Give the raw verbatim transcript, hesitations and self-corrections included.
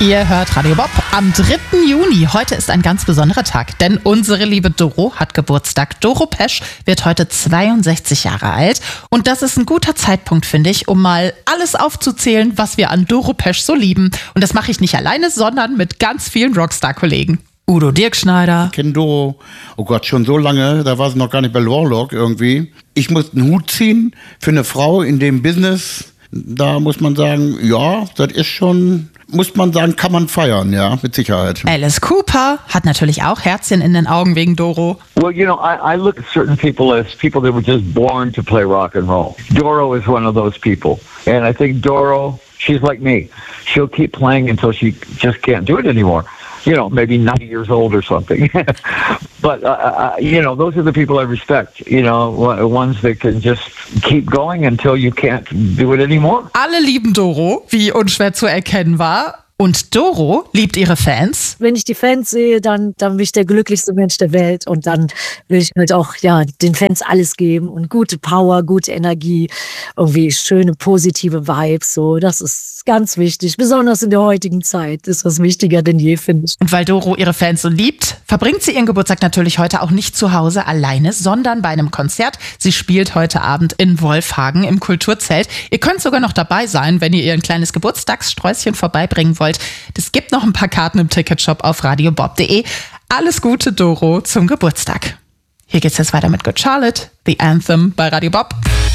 Ihr hört Radio Bob am dritten Juni. Heute ist ein ganz besonderer Tag, denn unsere liebe Doro hat Geburtstag. Doro Pesch wird heute zweiundsechzig Jahre alt. Und das ist ein guter Zeitpunkt, finde ich, um mal alles aufzuzählen, was wir an Doro Pesch so lieben. Und das mache ich nicht alleine, sondern mit ganz vielen Rockstar-Kollegen. Udo Dirkschneider. Ich kenne Doro, oh Gott, schon so lange, da war sie noch gar nicht bei Warlock irgendwie. Ich muss einen Hut ziehen für eine Frau in dem Business. Da muss man sagen, ja, das ist schon, muss man sagen, kann man feiern, ja, mit Sicherheit. Alice Cooper hat natürlich auch Herzchen in den Augen wegen Doro. Well, you know, I, I look at certain people as people that were just born to play rock and roll. Doro is one of those people. And I think Doro, she's like me. She'll keep playing until she just can't do it anymore. You know, maybe ninety years old or something. But, uh, uh, you know, those are the people I respect, you know, ones that can just keep going until you can't do it anymore. Alle lieben Doro, wie unschwer zu erkennen war. Und Doro liebt ihre Fans. Wenn ich die Fans sehe, dann, dann bin ich der glücklichste Mensch der Welt. Und dann will ich halt auch ja, den Fans alles geben und gute Power, gute Energie, irgendwie schöne, positive Vibes. So, das ist ganz wichtig. Besonders in der heutigen Zeit ist das wichtiger denn je, finde ich. Und weil Doro ihre Fans so liebt, verbringt sie ihren Geburtstag natürlich heute auch nicht zu Hause alleine, sondern bei einem Konzert. Sie spielt heute Abend in Wolfhagen im Kulturzelt. Ihr könnt sogar noch dabei sein, wenn ihr ihr ein kleines Geburtstagssträußchen vorbeibringen wollt. Es gibt noch ein paar Karten im Ticketshop auf radiobob punkt de. Alles Gute, Doro, zum Geburtstag. Hier geht's jetzt weiter mit Good Charlotte, The Anthem bei Radio Bob.